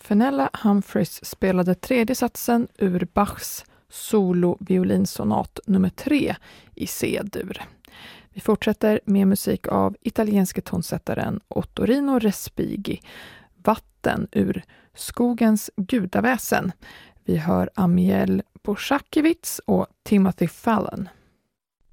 Fenella Humphreys spelade tredje satsen ur Bachs solo-violinsonat nummer 3 i C-dur. Vi fortsätter med musik av italienske tonsättaren Ottorino Respighi, Vatten ur Skogens gudaväsen. Vi hör Amiel Bošakiewicz och Timothy Fallon.